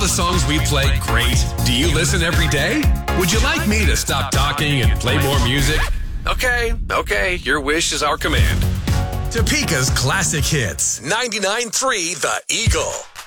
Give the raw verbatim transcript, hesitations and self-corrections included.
the songs we play great? Do you listen every day? Would you like me to stop talking and play more music? Okay, okay, your wish is our command. Topeka's classic hits. ninety-nine point three The Eagle.